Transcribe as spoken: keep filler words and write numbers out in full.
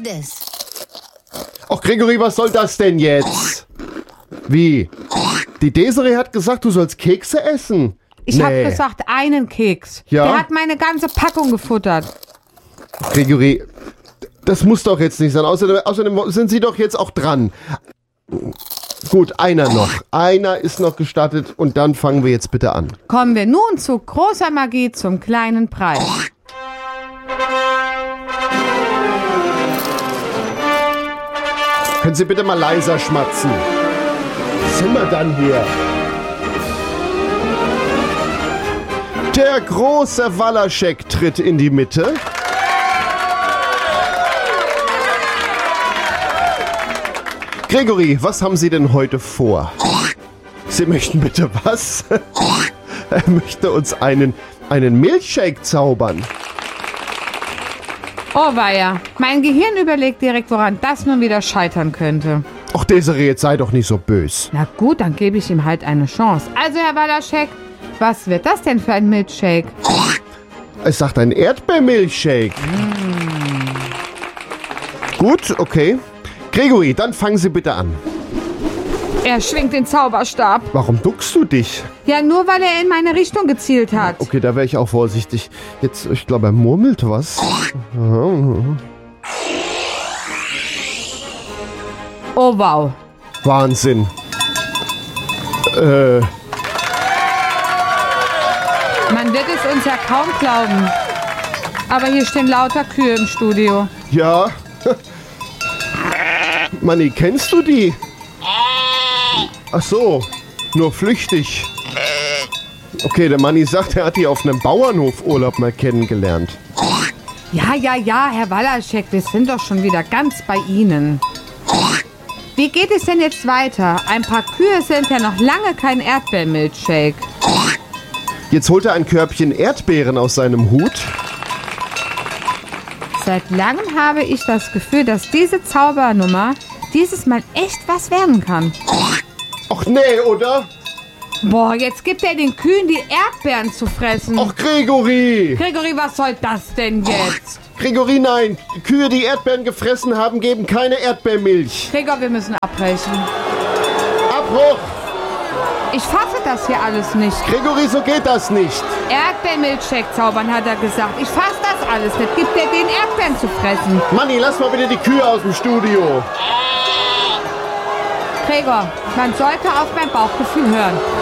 es. Ach, Gregory, was soll das denn jetzt? Wie? Die Desiree hat gesagt, du sollst Kekse essen. Ich nee. habe gesagt, einen Keks. Ja? Der hat meine ganze Packung gefuttert. Gregory, das muss doch jetzt nicht sein. Außerdem, außerdem sind Sie doch jetzt auch dran. Gut, einer noch. Einer ist noch gestattet und dann fangen wir jetzt bitte an. Kommen wir nun zu großer Magie zum kleinen Preis. Können Sie bitte mal leiser schmatzen? Was sind wir dann hier? Der große Walaschek tritt in die Mitte. Gregory, was haben Sie denn heute vor? Sie möchten bitte was? Er möchte uns einen, einen Milchshake zaubern. Oh weia, mein Gehirn überlegt direkt, woran das nun wieder scheitern könnte. Ach, Desiree, jetzt sei doch nicht so bös. Na gut, dann gebe ich ihm halt eine Chance. Also, Herr Walaschek, was wird das denn für ein Milchshake? Es sagt ein Erdbeermilchshake. Mm. Gut, okay. Gregory, dann fangen Sie bitte an. Er schwingt den Zauberstab. Warum duckst du dich? Ja, nur weil er in meine Richtung gezielt hat. Okay, da wäre ich auch vorsichtig. Jetzt, ich glaube, er murmelt was. Oh, wow. Wahnsinn. Äh... Man wird es uns ja kaum glauben. Aber hier stehen lauter Kühe im Studio. Ja. Manni, kennst du die? Ach so, nur flüchtig. Okay, der Manni sagt, er hat die auf einem Bauernhofurlaub mal kennengelernt. Ja, ja, ja, Herr Walaschek, wir sind doch schon wieder ganz bei Ihnen. Wie geht es denn jetzt weiter? Ein paar Kühe sind ja noch lange kein Erdbeermilchshake. Jetzt holt er ein Körbchen Erdbeeren aus seinem Hut. Seit langem habe ich das Gefühl, dass diese Zaubernummer dieses Mal echt was werden kann. Ach nee, oder? Boah, jetzt gibt er den Kühen die Erdbeeren zu fressen. Ach, Gregory! Gregory, was soll das denn jetzt? Gregory, nein! Kühe, die Erdbeeren gefressen haben, geben keine Erdbeermilch. Gregor, wir müssen abbrechen. Abbruch! Ich fasse das hier alles nicht. Gregory, so geht das nicht. Erdbeermilchshake zaubern, hat er gesagt. Ich fasse das alles nicht. Gibt er den Erdbeeren zu fressen? Manni, lass mal bitte die Kühe aus dem Studio. Gregor, man sollte auf mein Bauchgefühl hören.